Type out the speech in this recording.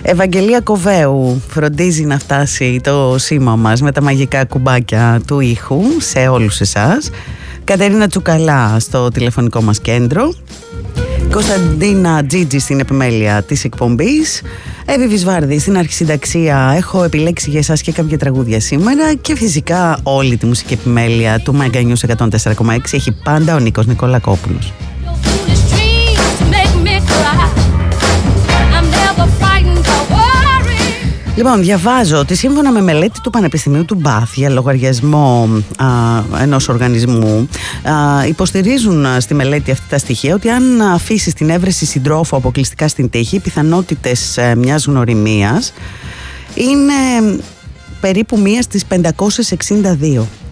Ευαγγελία Κοβέου φροντίζει να φτάσει το σήμα μας με τα μαγικά κουμπάκια του ήχου σε όλους εσάς. Κατερίνα Τσουκαλά στο τηλεφωνικό μας κέντρο. Κωνσταντίνα Τζίτζη στην επιμέλεια της εκπομπής. Εύη Βυσβάρδη στην αρχισυνταξία. Έχω επιλέξει για εσάς και κάποια τραγούδια σήμερα. Και φυσικά όλη τη μουσική επιμέλεια του Mega News 104,6 έχει πάντα ο Νίκος Νικολακόπουλος. Λοιπόν, διαβάζω ότι σύμφωνα με μελέτη του Πανεπιστημίου του Μπαθ για λογαριασμό ενός οργανισμού, υποστηρίζουν στη μελέτη αυτή τα στοιχεία ότι αν αφήσεις την έβρεση συντρόφου αποκλειστικά στην τύχη, οι πιθανότητες μιας γνωριμίας είναι περίπου 1 στις 562.